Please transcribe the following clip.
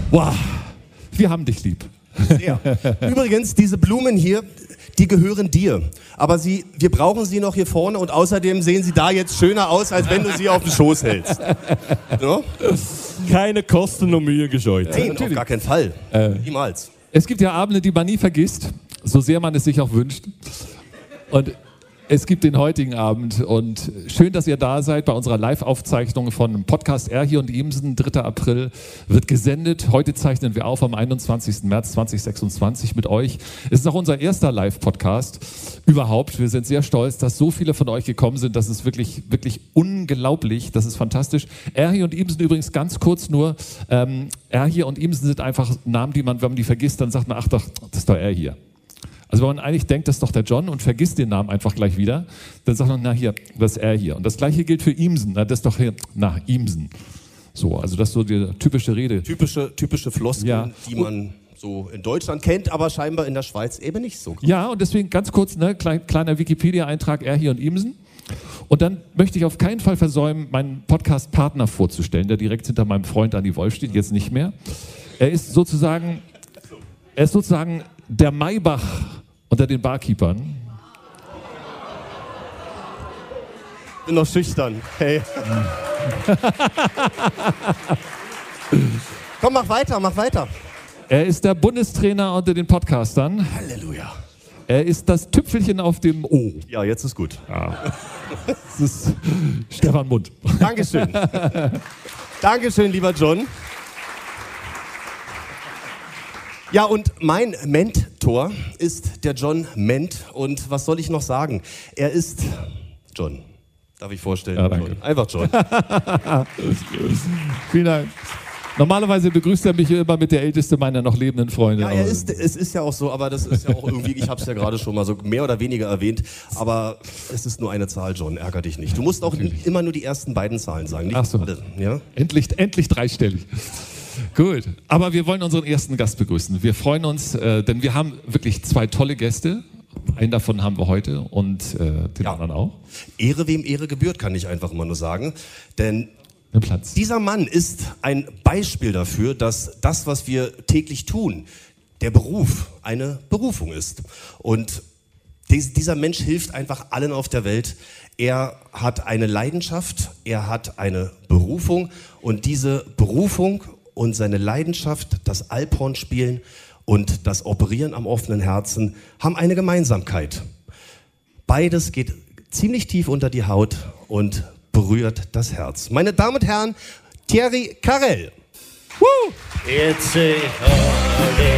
Wow, wir haben dich lieb. Ja. Übrigens, diese Blumen hier, die gehören dir. Aber wir brauchen sie noch hier vorne und außerdem sehen sie da jetzt schöner aus, als wenn du sie auf den Schoß hältst. So? Keine Kosten und Mühe gescheut. Nein, auf gar keinen Fall. Niemals. Es gibt ja Abende, die man nie vergisst, so sehr man es sich auch wünscht. Und es gibt den heutigen Abend und schön, dass ihr da seid bei unserer Live-Aufzeichnung von Podcast Erhi und Imsen. 3. April wird gesendet. Heute zeichnen wir auf am 21. März 2026 mit euch. Es ist auch unser erster Live-Podcast überhaupt. Wir sind sehr stolz, dass so viele von euch gekommen sind. Das ist wirklich, wirklich unglaublich. Das ist fantastisch. Erhi und Imsen übrigens ganz kurz nur. Erhi und Imsen sind einfach Namen, die man, wenn man die vergisst, dann sagt man, ach doch, das ist doch Erhi. Also wenn man eigentlich denkt, das ist doch der John und vergisst den Namen einfach gleich wieder, dann sagt man, na hier, das ist er hier. Und das Gleiche gilt für Imsen, na, das ist doch hier, na, Imsen. So, also das ist so die typische Rede. Typische Floskeln, ja, die man so in Deutschland kennt, aber scheinbar in der Schweiz eben nicht so. Ja, und deswegen ganz kurz, ne, kleiner Wikipedia-Eintrag, er hier und Imsen. Und dann möchte ich auf keinen Fall versäumen, meinen Podcast-Partner vorzustellen, der direkt hinter meinem Freund Andi Wolf steht, jetzt nicht mehr. Er ist sozusagen der Maybach unter den Barkeepern. Bin noch schüchtern. Hey. Komm, mach weiter. Er ist der Bundestrainer unter den Podcastern. Halleluja. Er ist das Tüpfelchen auf dem O. Ja, jetzt ist gut. Ja. Das ist Stefan Mund. Dankeschön. Dankeschön, lieber John. Ja, und mein Mentor ist der John Ment. Und was soll ich noch sagen? Er ist John. Darf ich vorstellen? Ja, danke. John. Einfach John. Vielen Dank. Normalerweise begrüßt er mich immer mit der älteste meiner noch lebenden Freunde. Ja, es ist ja auch so, aber das ist ja auch irgendwie, ich habe es ja gerade schon mal so mehr oder weniger erwähnt, aber es ist nur eine Zahl, John, ärger dich nicht. Du musst auch immer nur die ersten beiden Zahlen sagen, nicht ach so. alle. Ja? Endlich dreistellig. Gut, aber wir wollen unseren ersten Gast begrüßen. Wir freuen uns, denn wir haben wirklich 2 tolle Gäste. Einen davon haben wir heute und den anderen auch. Ehre wem Ehre gebührt, kann ich einfach immer nur sagen. Denn Platz. Dieser Mann ist ein Beispiel dafür, dass das, was wir täglich tun, der Beruf eine Berufung ist. Und dieser Mensch hilft einfach allen auf der Welt. Er hat eine Leidenschaft, er hat eine Berufung und diese Berufung und seine Leidenschaft, das Alphornspielen und das Operieren am offenen Herzen, haben eine Gemeinsamkeit. Beides geht ziemlich tief unter die Haut und berührt das Herz. Meine Damen und Herren, Thierry Carrel. Woo! It's a holiday.